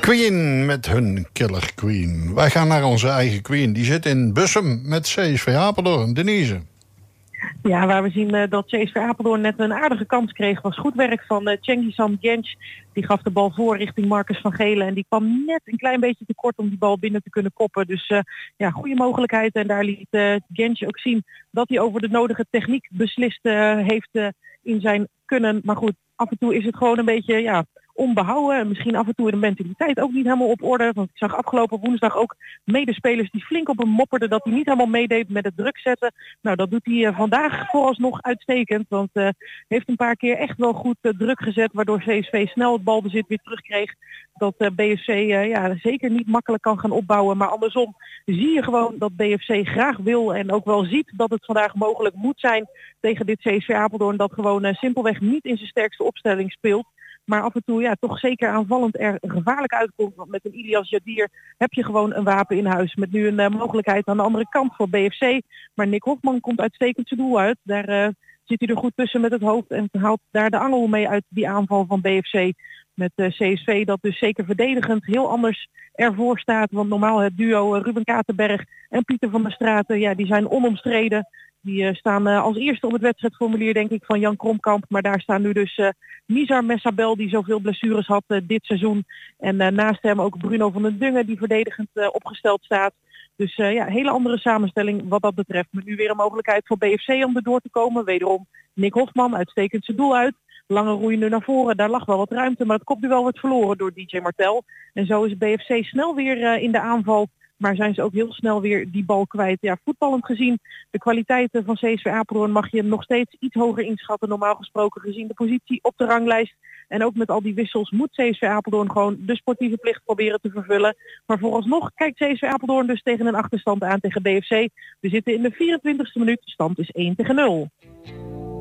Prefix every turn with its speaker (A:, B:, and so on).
A: Queen met hun Killer Queen. Wij gaan naar onze eigen Queen. Die zit in Bussum met CSV Apeldoorn. Denise.
B: Ja, waar we zien dat CSV Apeldoorn net een aardige kans kreeg, was goed werk van Cengiz Genç. Die gaf de bal voor richting Marcus van Gelen en die kwam net een klein beetje te kort om die bal binnen te kunnen koppen. Dus goede mogelijkheid en daar liet Genç ook zien dat hij over de nodige techniek beslist heeft in zijn kunnen. Maar goed, af en toe is het gewoon een beetje onbehouden. En misschien af en toe de mentaliteit ook niet helemaal op orde. Want ik zag afgelopen woensdag ook medespelers die flink op hem mopperden dat hij niet helemaal meedeed met het druk zetten. Nou, dat doet hij vandaag vooralsnog uitstekend. Want heeft een paar keer echt wel goed druk gezet, waardoor CSV snel het balbezit weer terugkreeg. Dat BFC zeker niet makkelijk kan gaan opbouwen. Maar andersom zie je gewoon dat BFC graag wil en ook wel ziet dat het vandaag mogelijk moet zijn tegen dit CSV Apeldoorn dat gewoon simpelweg niet in zijn sterkste opstelling speelt. Maar af en toe toch zeker aanvallend er gevaarlijk uitkomt. Want met een Ilias Jadir heb je gewoon een wapen in huis. Met nu een mogelijkheid aan de andere kant voor BFC. Maar Nick Hofman komt uitstekend zijn doel uit. Daar zit hij er goed tussen met het hoofd en haalt daar de angel mee uit die aanval van BFC. Met CSV dat dus zeker verdedigend heel anders ervoor staat. Want normaal het duo Ruben Katenberg en Pieter van der Straten, die zijn onomstreden. Die staan als eerste op het wedstrijdformulier denk ik van Jan Kromkamp. Maar daar staan nu dus Nizar Messabel die zoveel blessures had dit seizoen. En naast hem ook Bruno van den Dungen die verdedigend opgesteld staat. Dus hele andere samenstelling wat dat betreft. Maar nu weer een mogelijkheid voor BFC om er door te komen. Wederom Nick Hofman uitstekend zijn doel uit. Lange roei nu naar voren, daar lag wel wat ruimte. Maar het kopduel wordt verloren door DJ Martel. En zo is BFC snel weer in de aanval. Maar zijn ze ook heel snel weer die bal kwijt. Ja, voetballend gezien, de kwaliteiten van CSV Apeldoorn mag je nog steeds iets hoger inschatten. Normaal gesproken gezien de positie op de ranglijst. En ook met al die wissels moet CSV Apeldoorn gewoon de sportieve plicht proberen te vervullen. Maar vooralsnog kijkt CSV Apeldoorn dus tegen een achterstand aan tegen BFC. We zitten in de 24e minuut, stand is 1-0.